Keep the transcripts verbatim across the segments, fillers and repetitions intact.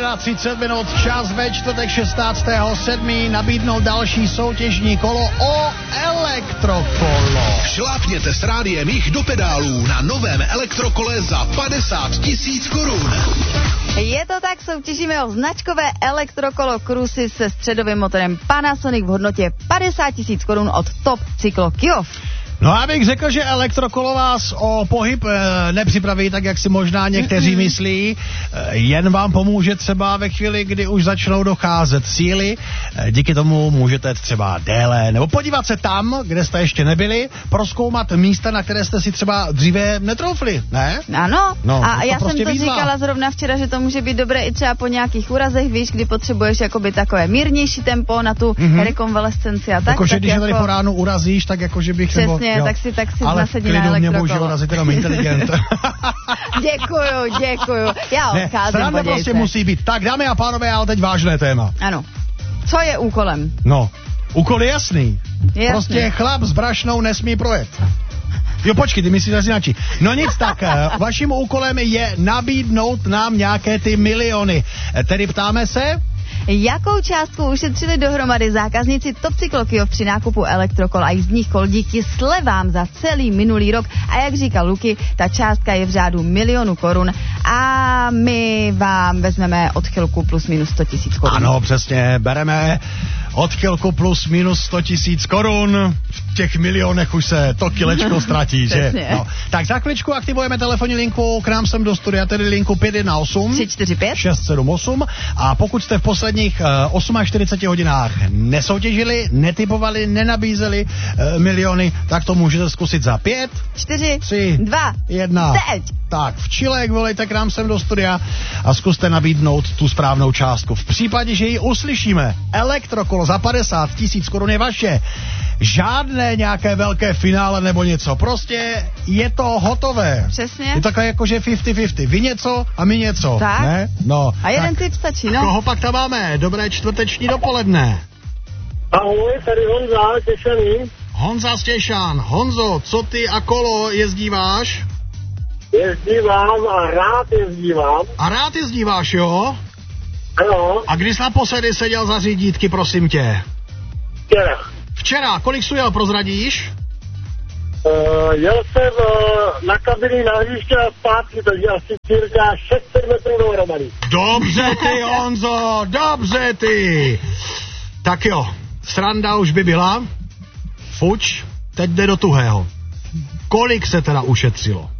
za třicet minut, čas ve čtvrtek šestnáctého sedmého nabídnout další soutěžní kolo o elektrokolo. Šlápněte s rádiem jich do pedálů na novém elektrokole za padesát tisíc korun. Je to tak, soutěžíme o značkové elektrokolo Cruzy se středovým motorem Panasonic v hodnotě padesát tisíc korun od Top Cyklo Kyjov. No a bych řekl, že elektrokolo vás o pohyb e, nepřipraví tak, jak si možná někteří mm-hmm. myslí. E, jen vám pomůže třeba ve chvíli, kdy už začnou docházet síly. E, díky tomu můžete třeba déle nebo podívat se tam, kde jste ještě nebyli, prozkoumat místa, na které jste si třeba dříve netroufli, ne? Ano, no, a já prostě jsem to výzva. říkala zrovna včera, že to může být dobré i třeba po nějakých úrazech, víš, kdy potřebuješ jakoby takové mírnější tempo na tu mm-hmm. rekonvalescenci a tak. Jakože tak když jako... tady po ránu urazíš, tak jakože bych... Přesně, nebo, jo. tak si, tak si ale nasadí na elektrokolo. Ale v klidu mě může urazit jenom inteligent. Děkuju, děkuju. Já odcházím. Sranda prostě musí být. Tak, dámy a pánové, ale teď vážné téma. Ano. Co je úkolem? No, úkol je jasný. Jasný. Prostě chlap s brašnou nesmí projet. Jo, počkej, ty myslíš asi jináčí. No nic, tak vaším úkolem je nabídnout nám nějaké ty miliony. Tedy ptáme se... Jakou částku ušetřili dohromady zákazníci Top Cyklo Kyjov při nákupu elektrokol a jízdních kol díky slevám za celý minulý rok? A jak říkal Luky, ta částka je v řádu milionu korun a my vám vezmeme odchylku plus minus sto tisíc korun. Ano, přesně, bereme odchylku plus minus sto tisíc korun. V těch milionech už se to kilečko ztratí, že? No. Tak za chvíličku aktivujeme telefonní linku k nám sem do studia, tedy linku pět jedna osm tři čtyři pět šest sedm osm a pokud jste v posledních uh, čtyřiceti osmi hodinách nesoutěžili, netipovali, nenabízeli uh, miliony, tak to můžete zkusit za pět, čtyři, tři, dva, jedna. teď. Tak, v čilek volejte k nám sem do studia a zkuste nabídnout tu správnou částku. V případě, že ji uslyšíme, elektrokolo za padesát tisíc korun je vaše. Žádné nějaké velké finále nebo něco. Prostě je to hotové. Přesně. Je takové jako, že padesát padesát. Vy něco a my něco. Tak. Ne? No. A jeden tak. tip stačí, no. Koho pak tam máme? Dobré čtvrteční dopoledne. Ahoj, tady Honza, Těšaný. Honza z Těšán. Honzo, co ty a kolo jezdíváš? Jezdívám a rád jezdívám. A rád jezdíváš, jo? Ano. A když naposledy seděl za řídítky, prosím tě? Včera. Včera, kolik jsi jel, prozradíš? Uh, jel jsem uh, na kabiny na hřiště a zpátky, takže asi cirka šest set metrů dohromady. Dobře ty, Honzo, dobře ty. Tak jo, sranda už by byla. Fuč, teď jde do tuhého. Kolik se teda ušetřilo?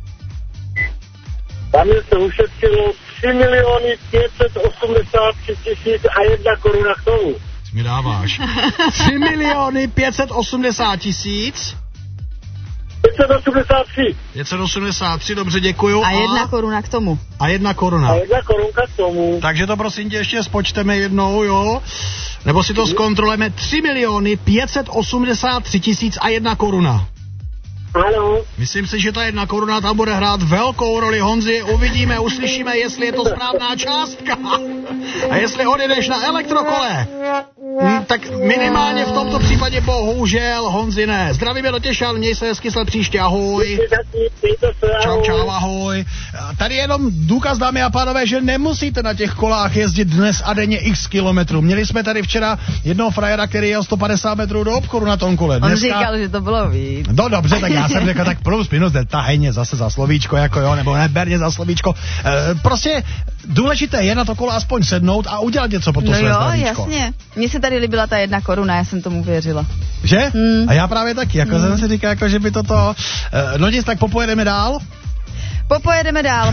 Tam se ušetřilo tři miliony pět set osmdesát tři tisíc a jedna koruna k tomu. Co mi dáváš? tři miliony pět set osmdesát tisíc? pět set osmdesát tři. pět set osmdesát tři, dobře, děkuju. A jedna koruna k tomu. A jedna koruna. A jedna korunka k tomu. Takže to prosím tě ještě spočteme jednou, jo? Nebo si to zkontrolujeme. tři miliony pět set osmdesát tři tisíc a jedna koruna. Ano. Myslím si, že ta jedna koruna tam bude hrát velkou roli, Honzi. Uvidíme, uslyšíme, jestli je to správná částka. A jestli odjedeš na elektrokole. Hm, tak minimálně v tomto případě bohužel, Honzi, ne. Zdravíme do Těšan, měj se hezky, se příště, ahoj. Čau, čau, ahoj. Tady jenom důkaz, dámy a pánové, že nemusíte na těch kolách jezdit dnes a denně x kilometrů. Měli jsme tady včera jednoho frajera, který jel sto padesát metrů do obchodu na tom kole. Dneska... On říkal, že to bylo víc. No dobře, tak já jsem řekl, tak plus minus, tahejně zase za slovíčko, jako jo, nebo neberně za slovíčko. E, prostě důležité je na to kolo aspoň sednout a udělat něco po to no své jo, zdravíčko. Jasně. Mně se tady líbila ta jedna koruna, já jsem tomu věřila. Že? Hmm. A já právě taky, jako hmm. jsem si říkal, jako, že by toto... E, no nic, tak popojedeme dál? Popojedeme dál.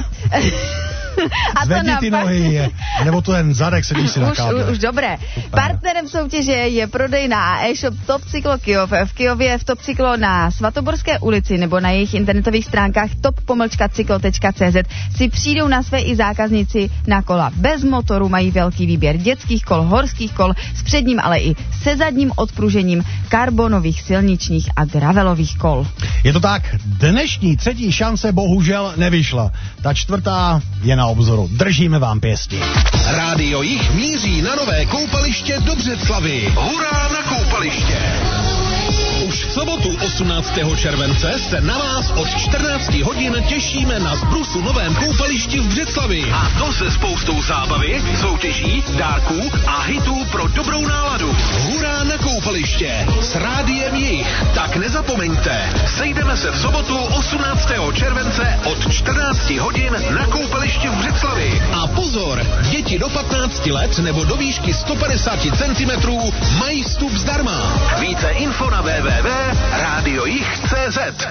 A Zvedni to ty na... nohy, nebo tu ten zadek sedíš si na káble. Už, už dobré. Super. Partnerem soutěže je prodejna a e-shop Top Cyklo Kyjov. V Kyjově v Top Cyklo na Svatoborské ulici nebo na jejich internetových stránkách top pomlčka cyklo tečka cé zet si přijdou na své i zákazníci na kola bez motoru, mají velký výběr dětských kol, horských kol, s předním, ale i se zadním odpružením, karbonových, silničních a gravelových kol. Je to tak, dnešní třetí šance bohužel nevyšla. Ta čtvrtá je na obzoru. Držíme vám pěsti. Rádio Jich míří na nové koupaliště do Břeclavi. Hurá na koupaliště! Už sobotu osmnáctého července se na vás od čtrnácti hodin těšíme na Zbrusu novém koupališti v Břeclavi. A to se spoustou zábavy, soutěží, dárků a hitů pro dobrou náladu. Hurá na koupaliště s Rádiem Jich. Tak nezapomeňte, sejdeme se v sobotu osmnáctého července od čtrnácti hodin na koupališti v Břeclavi. A pozor, děti do patnácti let nebo do výšky sto padesát centimetrů mají vstup zdarma. Více info na w w w tečka rádio jich tečka cé zet.